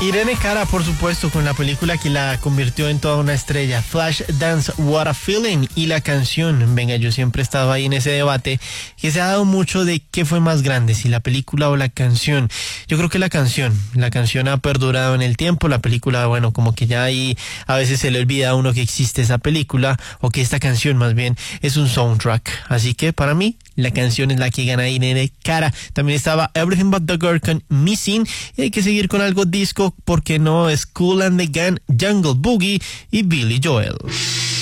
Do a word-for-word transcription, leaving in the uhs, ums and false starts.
Irene Cara, por supuesto, con la película que la convirtió en toda una estrella, Flashdance, What a Feeling, y la canción. Venga, yo siempre he estado ahí en ese debate que se ha dado mucho de qué fue más grande, si la película o la canción. Yo creo que la canción, la canción ha perdurado en el tiempo, la película, bueno, como que ya ahí a veces se le olvida a uno que existe esa película, o que esta canción más bien es un soundtrack. Así que para mí, la canción es la que gana Irene Cara. También estaba Everything But The Girl con Missing, y hay que seguir con algo disco, porque no, es Kool and the Gang, Jungle Boogie y Billy Joel.